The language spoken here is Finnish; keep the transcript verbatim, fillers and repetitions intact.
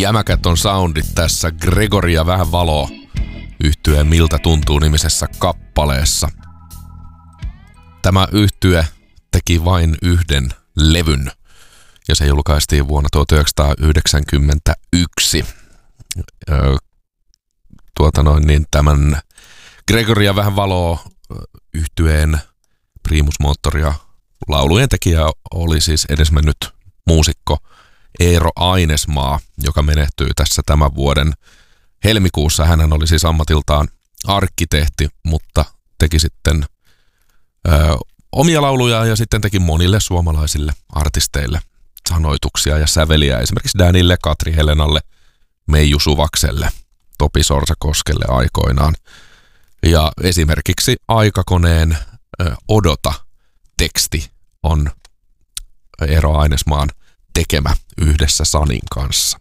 Jämäkät on soundit tässä Gregory ja vähän valoa yhtyeen Miltä tuntuu -nimisessä kappaleessa. Tämä yhtye teki vain yhden levyn ja se julkaistiin vuonna tuhatyhdeksänsataayhdeksänkymmentäyksi. Öö, tuota noin niin tämän Gregory ja vähän valoa yhtyeen primus motor ja laulujen tekijä oli siis edesmennyt muusikko Eero Ainesmaa, joka menehtyy tässä tämän vuoden helmikuussa. Hänhän oli siis ammatiltaan arkkitehti, mutta teki sitten ö, omia lauluja ja sitten teki monille suomalaisille artisteille sanoituksia ja säveliä. Esimerkiksi Danille, Katri Helenalle, Meiju Suvakselle, Topi Sorsakoskelle aikoinaan. Ja esimerkiksi Aikakoneen ö, Odota-teksti on Eero Ainesmaan tekemä yhdessä Sanin kanssa.